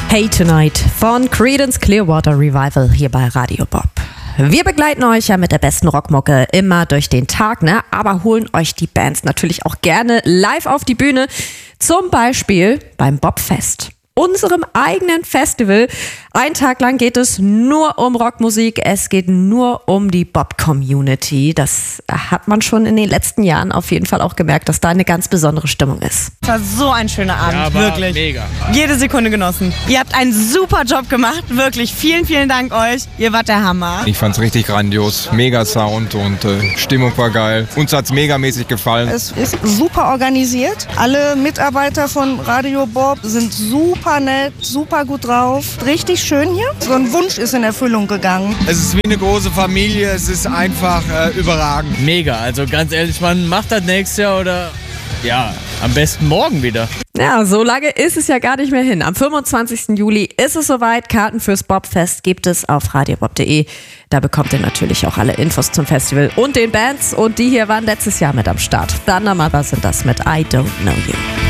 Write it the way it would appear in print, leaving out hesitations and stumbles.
Hey Tonight von Creedence Clearwater Revival hier bei Radio Bob. Wir begleiten euch ja mit der besten Rockmucke immer durch den Tag, aber holen euch die Bands natürlich auch gerne live auf die Bühne. Zum Beispiel beim Bobfest, unserem eigenen Festival. Ein Tag lang geht es nur um Rockmusik, es geht nur um die Bob-Community. Das hat man schon in den letzten Jahren auf jeden Fall auch gemerkt, dass da eine ganz besondere Stimmung ist. Es war so ein schöner Abend, ja, wirklich. Mega. Jede Sekunde genossen. Ihr habt einen super Job gemacht, wirklich. Vielen, vielen Dank euch. Ihr wart der Hammer. Ich fand's richtig grandios, mega Sound und Stimmung war geil. Uns hat's megamäßig gefallen. Es ist super organisiert. Alle Mitarbeiter von Radio Bob sind super nett, super gut drauf. Richtig schön hier. So ein Wunsch ist in Erfüllung gegangen. Es ist wie eine große Familie, es ist einfach überragend. Mega, also ganz ehrlich, man macht das nächstes Jahr oder ja, am besten morgen wieder. Ja, so lange ist es ja gar nicht mehr hin. Am 25. Juli ist es soweit. Karten fürs Bobfest gibt es auf radiobob.de. Da bekommt ihr natürlich auch alle Infos zum Festival und den Bands. Und die hier waren letztes Jahr mit am Start. Thunder Mother sind das mit I Don't Know You.